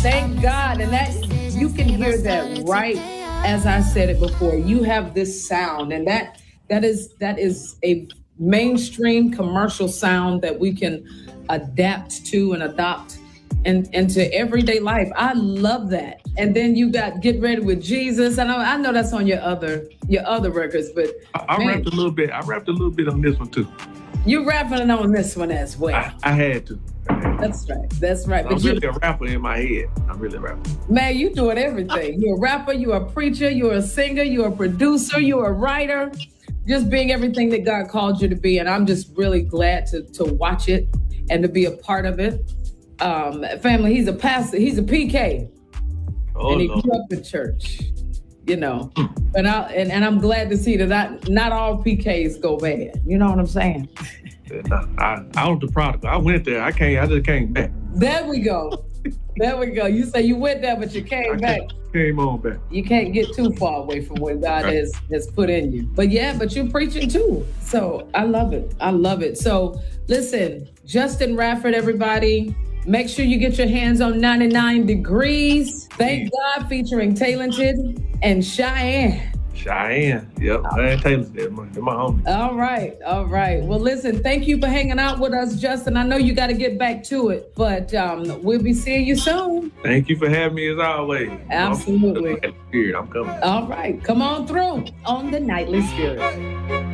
Thank God. And that you can hear that right as I said it before. You have this sound, and that is a mainstream commercial sound that we can adapt to and adopt into everyday life. I love that. And then you got Get Ready with Jesus. I know that's on your other records, but I man, rapped a little bit. I rapped a little bit on this one too. you rapping on this one as well. I had to. That's right. That's right. I'm But really a rapper in my head. I'm really a rapper. man, you doing everything. You're a rapper, you're a preacher, you're a singer, you're a producer, you're a writer. Just being everything that God called you to be. And I'm just really glad to watch it and to be a part of it. Family, he's a pastor, he's a PK. Oh, And he no. grew up in church, you know. And I'm glad to see that not all PKs go bad. You know what I'm saying? I was the prodigal. I went there. I just came back. There we go. There we go. You say you went there, but you came back. Came on back. You can't get too far away from what God has put in you. But you're preaching too. So I love it. I love it. So listen, Justin Radford, everybody, make sure you get your hands on 99 Degrees. Thank God, featuring Talented and Cheyenne. Cheyenne. Yep. Cheyenne Taylor. They're my homie. All right. All right. Well, listen, thank you for hanging out with us, Justin. I know you got to get back to it, but we'll be seeing you soon. Thank you for having me as always. Absolutely. I'm coming. All right. Come on through on the Nightly Spirit.